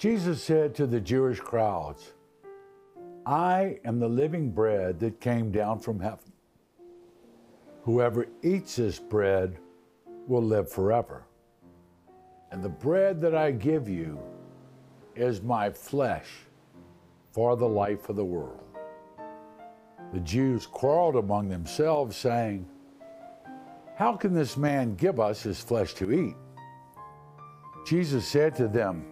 Jesus said to the Jewish crowds, I am the living bread that came down from heaven. Whoever eats this bread will live forever. And the bread that I give you is my flesh for the life of the world. The Jews quarreled among themselves, saying, How can this man give us his flesh to eat? Jesus said to them,